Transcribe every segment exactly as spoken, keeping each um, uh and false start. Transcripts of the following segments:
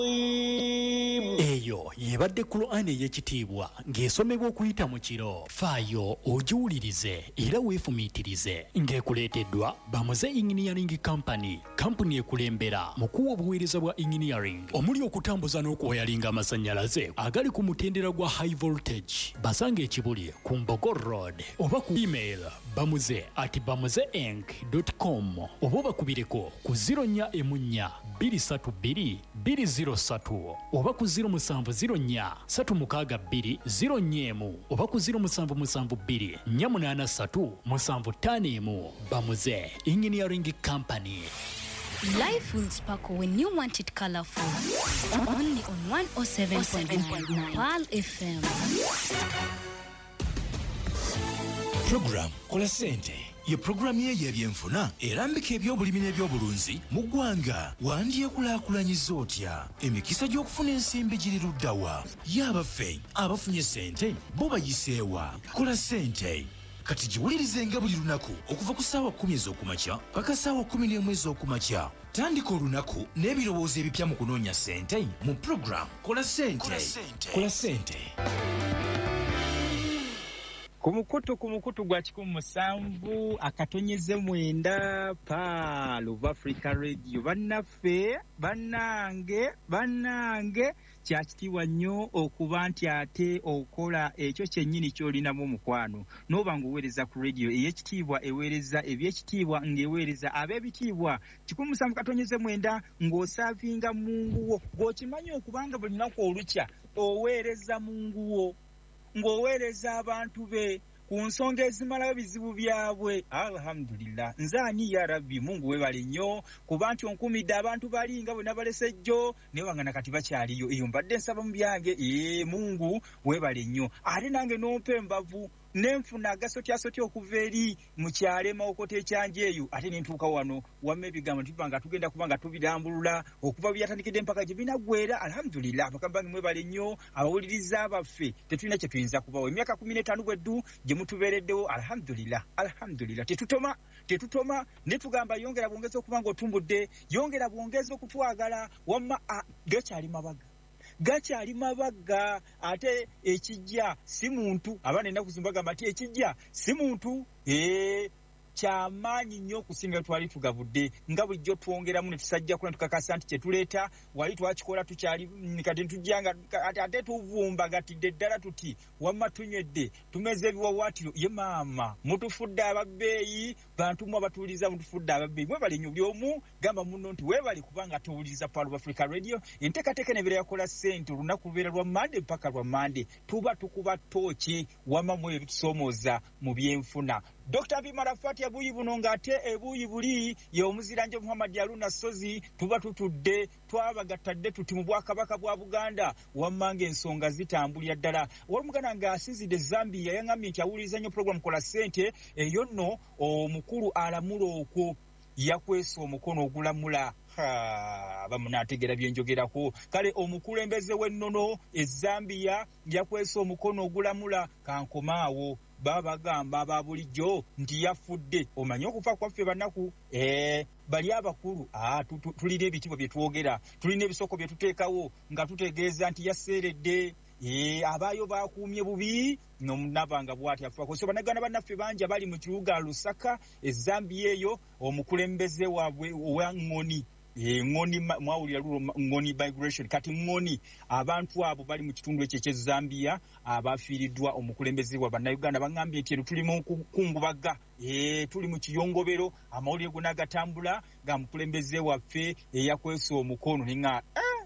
Eyo yebadde Qur'ani ey'ekitiibwa ng'esomebwa okuyita mu kiro. Faayo ogiwulirize era weefumiitirize ng'ekuleeteddwa Bamuze Engineering Company, kampuni ekulembera mu kuwa obuweereza bwa engineering omuli okutambuza n'okuwayalinga amasannyalaze agali ku mutendera gwa high voltage. Basanga ekibuli ku Mbogo Road oba ku email bamuze at bamuzeeng dot com oba obakubireko ku zero nnya emu nnya bbiri ssatu bbiri bbiri zero ssatu oba ku zero musanvu zero nnya ssatu mukaaga bbiri zero nnya emu oba ku zero musanvu musanvu bbiri nnya munaana ssatu musanvu ttaano emu. Bamuze Engineering Company. Life will sparkle when you want it colorful. Only on one oh seven point nine Pearl F M. Program Kola Sente ye program ye y'ebyenfuna erambika ebyobulimi n'ebyobulunzi mu ggwanga. Wandyekulaakulanyiza otya? Emikisa gy'okufuna ensimbi giri luddawa? Y'abaffe abafunye sente bo bayiseewa? Kola Sente kati giwulirize nga buli lunaku okuva ku ssaawa kkumi ez'okumakya paka ssaawa kkumi n'emu ez'okumakya. Tandika olunaku n'ebirowoozo ebipya mu kunoonya sente mu program Kola Sente. Kola Sente. Kumukutu kumukutu gwa kikumi musanvu akatonyeze mwenda Pearl of Africa Radio. Bannaffe bannange bannange kyakitiibwa nnyo okuba nti ate okola ekyo kyennyini ky'olinamu mukwano n'oba ng'oweereza ku radio ey'ekitiibwa eweereza eby'ekitiibwa ng'eweereza ab'ebitiibwa. Kikumi musanvu katonyeze mwenda ng'osaavinga munguwo ng'okimanyi okubanga buli lunaku olukya oweereza munguwo ng'oweereza abantu be ku nsonga ezimalayo bizibu byabwe. Alhamdulillah. Nze ani ya Rabbi Mungu webale nnyo kuba nti onkumidde abantu bali nga bwe nabalese jjo naye wanga nakati bakyaliyo. Eyo mbadde nsaba mu byange. Ee Mungu webale nnyo. Ate nange n'ompa embavu nenfuna agasotyasotya okuva eri mu kyalema okota ekyanje eyo ate nentuuka wano wamma ebigambo ntuva nga tugenda kuba nga tubirambulula okuva byatandikidde mpaka gye binaggweera. Alhamdulillah. Bakamba bange mwebale nnyo abawuliriza baffe tetulina kye tuyinza kubawo emyaka kumi n'etaano bweddu gye mutubeereddewo. Alhamdulillah. Alhamdulillah. Tetutoma tetutoma ne tugamba yongera bwongeza okuba ng'otumbudde yongera bwongeza okutwagala wamma gakyali mabaga gakyali mabaga ate ekijja si muntu. Abaana ennaku zimbagamba nti ekijja si muntu. ee kyamaanyi nnyo okusinga twali tugabudde nga bulijjo twongeramu ne tusajja kuna tukakasa nti kyetuleeta wali twakikola tukyali kati ntujjanga ate tuvumba gatidde ddala tuti wamma tunywedde tumeze ebiwawaatiro ye maama mutufudde ababbeeyi bantu mu abatuwuliriza mutufudde ababbeeyi. Mwebale nnyo buli omu gamba munno nti weebale kubanga tuwuliriza Pearl of Africa Radio. Enteekateeka nebeera yakola ssente olunaku lubeera lwa Mande mpaka lwa Mande tuba tukuba ttooki wamma mu ebitusoomooza mu byenfuna. Doctor Bimara Fatia buyi buno ng'ate ebuyi buli ye omuziranje Muhammad Haruna Sozi tuba tutudde twabagattadde tuti mu Bwakabaka bwa Buganda wamma ng'ensonga zitambulira ddala. Walumugana ng'asinzidde Zambia yangambye nti awuliriza nnyo program Kola Ssente eyo nno omukulu alamula okwo yakwesa omukono ogulamula. Bamunategeera byenjogerako. Kale omukulembeze w'ennono e Zambia yakwesa omukono ogulamula kankomaawo. Baba gamba aba bulijjo nti yafudde. Omanyi okufa kwaffe bannaku eh bali abakulu ah tulina ebitiibwa bye twogera tulina ebisoko bye tuteekawo nga tutegeeza nti yaseeredde. Eh abayo bakuumye bubi n'omunabanga bw'ati afuako. So banagana bannaffe bangi abali mu kibuga Lusaka e Zambia eyo omukulembeze waabwe owa Ngoni e Ngoni mwawulira lulo Ngoni migration kati Ngoni abantu abo bali mu kitundu ekyo kye Zambia abafiiriddwa omukulembeze wa bannayuganda bangambye nti tuli mu kungubaga e tuli mu kiyongobero amawulire gonna gatambula ga mukulembeze waffe eyakwesa omukono ninga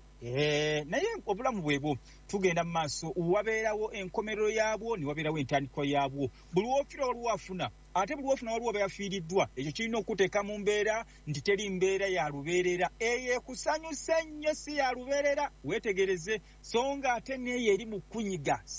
Eh naye obulamu bwebo tugenda mu maaso wabeerawo enkomerero yaabwo ni wabeerawo entandikwa yaabwo. Buli wofira waliwo afuna ate buli wofuna waliwo abayafiiriddwa. Ekyo kirina okuteeka mu mbeera nti teri mbeera ya lubeerera eyo ekusanyusa ennyo si ya lubeerera weetegereze so nga ate neeyo eri mu kunyiga